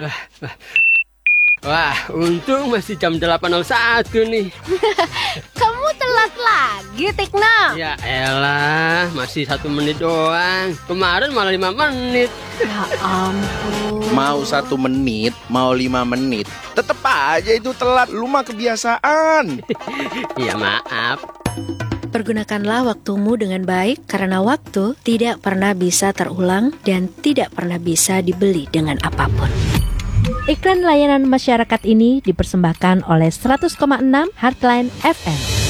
Wah, untung masih jam 8.01 nih. Kamu telat lagi, Tikna. Ya elah, masih 1 menit doang. Kemarin malah 5 menit. Ya ampun. Mau 1 menit, mau 5 menit, tetep aja itu telat. Lu mah kebiasaan. Iya, maaf. Pergunakanlah waktumu dengan baik karena waktu tidak pernah bisa terulang dan tidak pernah bisa dibeli dengan apapun. Iklan layanan masyarakat ini dipersembahkan oleh 100,6 Heartline FM.